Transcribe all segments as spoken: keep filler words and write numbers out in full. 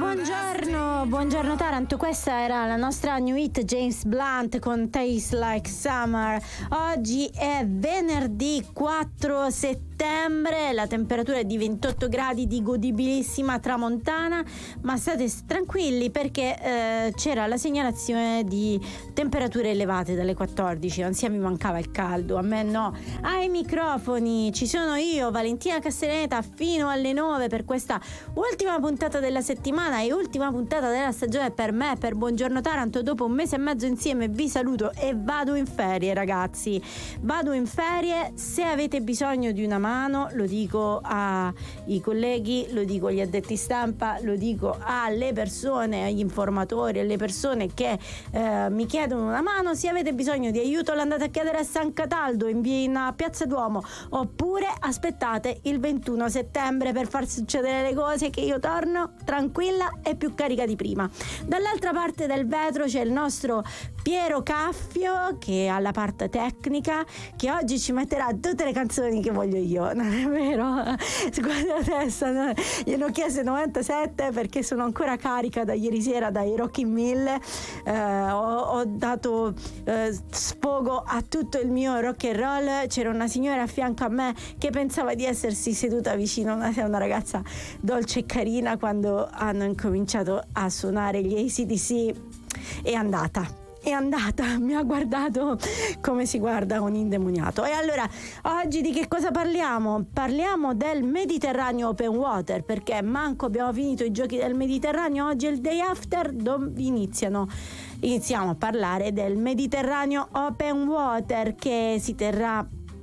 Buongiorno, buongiorno Taranto, questa era la nostra new hit James Blunt con Taste Like Summer. Oggi è venerdì quattro settembre, la temperatura è di ventotto gradi, di godibilissima tramontana, ma state tranquilli perché eh, c'era la segnalazione di temperature elevate dalle quattordici, non sia mi mancava il caldo, a me no. Ai microfoni ci sono io, Valentina Castellaneta, fino alle nove per questa ultima puntata della settimana e ultima puntata della stagione per me, per Buongiorno Taranto. Dopo un mese e mezzo insieme vi saluto e vado in ferie, ragazzi, vado in ferie. Se avete bisogno di una mano, lo dico ai colleghi, lo dico agli addetti stampa, lo dico alle persone, agli informatori, alle persone che eh, mi chiedono una mano. Se avete bisogno di aiuto, l'andate a chiedere a San Cataldo in via in Piazza Duomo, oppure aspettate il ventuno settembre per far succedere le cose, che io torno tranquilla e più carica di prima. Dall'altra parte del vetro c'è il nostro Piero Caffio, che ha la parte tecnica, che oggi ci metterà tutte le canzoni che voglio io, non è vero? Guarda adesso, no? Gliene ho chieste novantasette perché sono ancora carica da ieri sera dai Rocky Mille. eh, ho, ho dato eh, sfogo a tutto il mio rock and roll. C'era una signora a fianco a me che pensava di essersi seduta vicino a una, una ragazza dolce e carina quando hanno incominciato a suonare gli A C D C. È andata è andata, mi ha guardato come si guarda un indemoniato. E allora oggi di che cosa parliamo? Parliamo del Mediterraneo Open Water, perché manco abbiamo finito i giochi del Mediterraneo, oggi è il day after, dove iniziano iniziamo a parlare del Mediterraneo Open Water che si terrà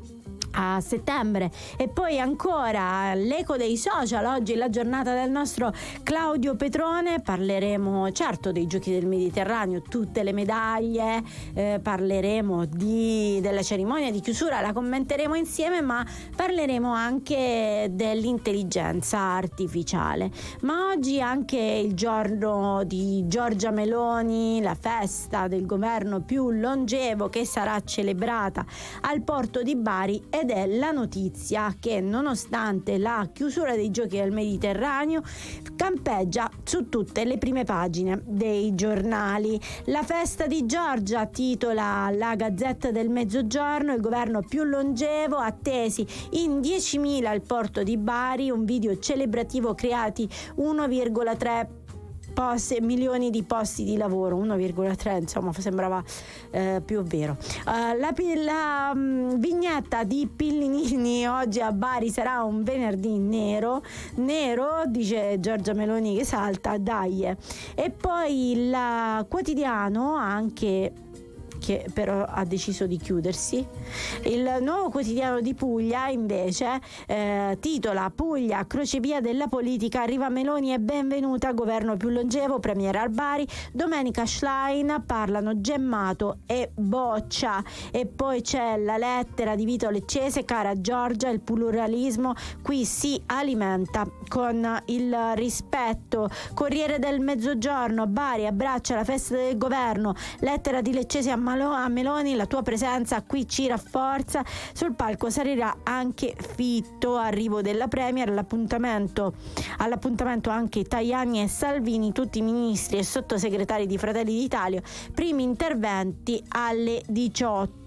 a settembre. E poi ancora l'eco dei social, oggi è la giornata del nostro Claudio Petrone. Parleremo certo dei giochi del Mediterraneo, tutte le medaglie, eh, parleremo di, della cerimonia di chiusura, la commenteremo insieme, ma parleremo anche dell'intelligenza artificiale. Ma oggi è anche il giorno di Giorgia Meloni, la festa del governo più longevo che sarà celebrata al porto di Bari, ed è la notizia che nonostante la chiusura dei giochi del Mediterraneo campeggia su tutte le prime pagine dei giornali. La festa di Giorgia, titola la Gazzetta del Mezzogiorno, il governo più longevo, attesi in diecimila al porto di Bari, un video celebrativo, creati uno virgola tre Posti, milioni di posti di lavoro, uno virgola tre, insomma sembrava eh, più vero. Uh, la, la um, vignetta di Pillinini oggi a Bari sarà un venerdì nero, nero, dice Giorgia Meloni che salta, dai. E poi il quotidiano anche, che però ha deciso di chiudersi. Il Nuovo Quotidiano di Puglia invece eh, titola: Puglia, crocevia della politica, arriva Meloni e benvenuta, governo più longevo, premier al Bari, Domenica Schlein, parlano Gemmato e Boccia. E poi c'è la lettera di Vito Leccese: cara Giorgia, il pluralismo qui si alimenta con il rispetto. Corriere del Mezzogiorno, Bari abbraccia la festa del governo, lettera di Leccese a a Meloni, la tua presenza qui ci rafforza. Sul palco salirà anche Fitto, arrivo della Premier, all'appuntamento, all'appuntamento anche Tajani e Salvini, tutti i ministri e sottosegretari di Fratelli d'Italia, primi interventi alle diciotto.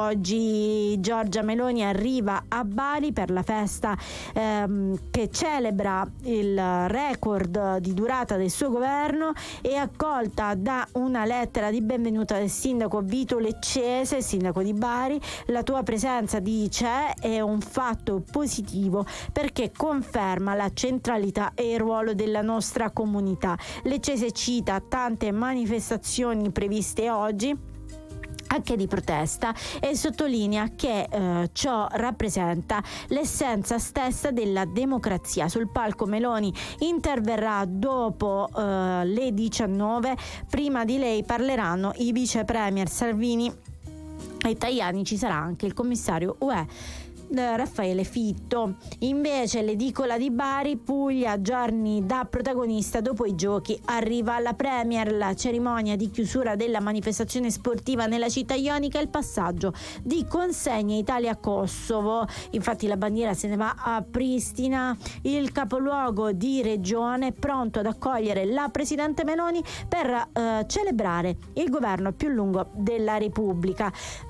Oggi Giorgia Meloni arriva a Bari per la festa ehm, che celebra il record di durata del suo governo, e accolta da una lettera di benvenuta del sindaco Vito Leccese, sindaco di Bari. La tua presenza, dice, è un fatto positivo perché conferma la centralità e il ruolo della nostra comunità. Leccese cita tante manifestazioni previste oggi, anche di protesta, e sottolinea che eh, ciò rappresenta l'essenza stessa della democrazia. Sul palco Meloni interverrà dopo eh, le diciannove, prima di lei parleranno i vice premier Salvini e Tajani, ci sarà anche il commissario U E eh, Raffaele Fitto. Invece l'edicola di Bari, Puglia, giorni da protagonista dopo i giochi. Arriva alla Premier, la cerimonia di chiusura della manifestazione sportiva nella città ionica, il passaggio di consegna Italia-Kosovo. Infatti la bandiera se ne va a Pristina, il capoluogo di regione, pronto ad accogliere la presidente Meloni per eh, celebrare il governo più lungo della Repubblica.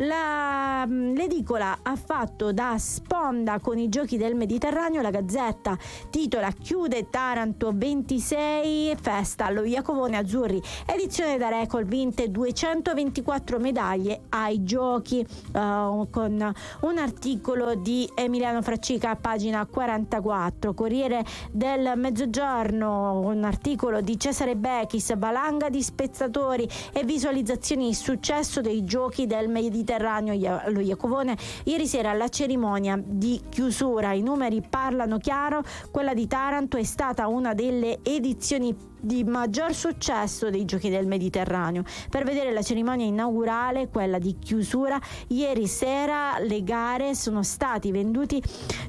La, l'edicola ha fatto da sponda con i giochi del Mediterraneo. La Gazzetta titola: chiude Taranto ventisei, festa allo Iacovone Azzurri, edizione da record, vinte duecentoventiquattro medaglie ai giochi, uh, con un articolo di Emiliano Fraccica a pagina quarantaquattro. Corriere del Mezzogiorno, un articolo di Cesare Bechis, valanga di spettatori e visualizzazioni, il successo dei giochi del Mediterraneo allo Iacovone ieri sera alla cerimonia di chiusura. I numeri parlano chiaro, quella di Taranto è stata una delle edizioni di maggior successo dei giochi del Mediterraneo. Per vedere la cerimonia inaugurale, quella di chiusura, ieri sera le gare sono stati venduti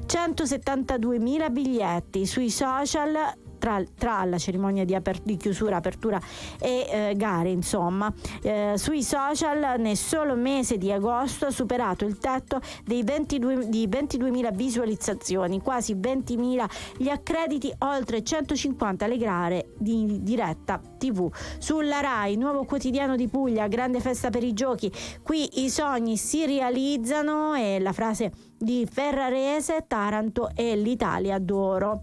centosettantaduemila biglietti sui social. Tra, tra la cerimonia di, aper, di chiusura, apertura e eh, gare, insomma, eh, sui social nel solo mese di agosto ha superato il tetto dei ventidue, di ventiduemila visualizzazioni, quasi ventimila gli accrediti, oltre centocinquanta le gare di diretta tivù. Sulla Rai, nuovo quotidiano di Puglia, grande festa per i giochi, qui i sogni si realizzano, e la frase di Ferrarese: Taranto e l'Italia d'oro.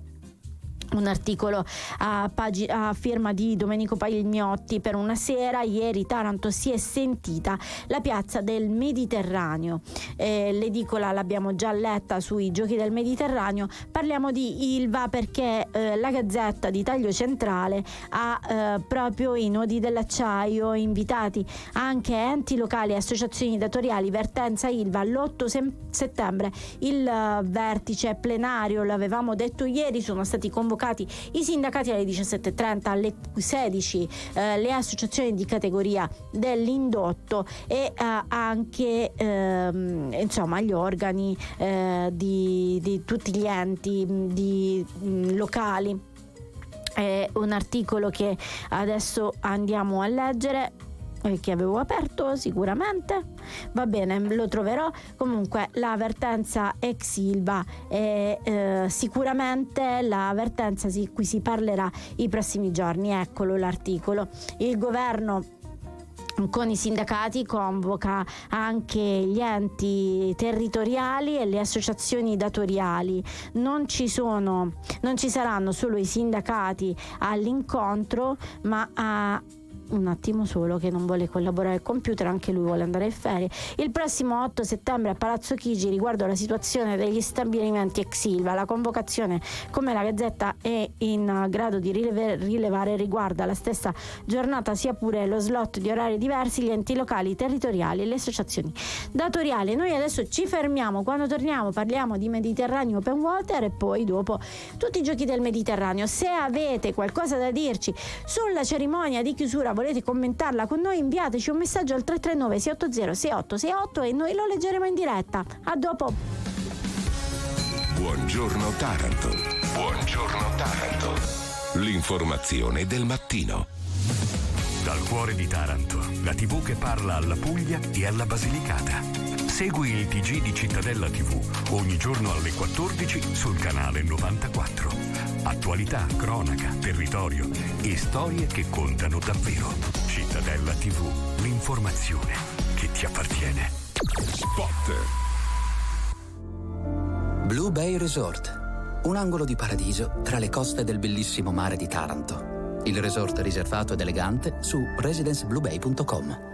Un articolo a, pag- a firma di Domenico Pagliotti per Una Sera. Ieri Taranto si è sentita la piazza del Mediterraneo. Eh, l'edicola l'abbiamo già letta sui giochi del Mediterraneo. Parliamo di Ilva perché eh, la Gazzetta di taglio centrale ha eh, proprio i nodi dell'acciaio, invitati anche enti locali e associazioni datoriali. Vertenza Ilva l'otto settembre, il uh, vertice plenario, l'avevamo detto ieri, sono stati convocati i sindacati alle diciassette e trenta, alle sedici eh, le associazioni di categoria dell'indotto e eh, anche ehm, insomma gli organi eh, di, di tutti gli enti di, mh, locali. È un articolo che adesso andiamo a leggere, che avevo aperto sicuramente, va bene, lo troverò. Comunque l'avvertenza ex Ilva è eh, sicuramente l'avvertenza di cui si parlerà i prossimi giorni. Eccolo l'articolo. Il governo con i sindacati convoca anche gli enti territoriali e le associazioni datoriali. Non ci sono, non ci saranno solo i sindacati all'incontro, ma a un attimo solo che non vuole collaborare al computer, anche lui vuole andare in ferie. Il prossimo otto settembre a Palazzo Chigi, riguardo alla situazione degli stabilimenti ex Ilva. La convocazione, come la Gazzetta è in grado di rileve- rilevare, riguarda la stessa giornata, sia pure lo slot di orari diversi, gli enti locali, i territoriali e le associazioni datoriali. Noi adesso ci fermiamo, quando torniamo parliamo di Mediterraneo Open Water e poi dopo tutti i giochi del Mediterraneo. Se avete qualcosa da dirci sulla cerimonia di chiusura, volete commentarla con noi, inviateci un messaggio al tre tre nove sei otto zero sei otto sei otto e noi lo leggeremo in diretta. A dopo. Buongiorno Taranto. Buongiorno Taranto. L'informazione del mattino. Dal cuore di Taranto, la tivù che parla alla Puglia e alla Basilicata. Segui il T G di Cittadella tivù ogni giorno alle quattordici sul canale novantaquattro. Attualità, cronaca, territorio e storie che contano davvero. Cittadella tivù, l'informazione che ti appartiene. Spot. Blue Bay Resort, un angolo di paradiso tra le coste del bellissimo mare di Taranto. Il resort riservato ed elegante su residenceblubay punto com.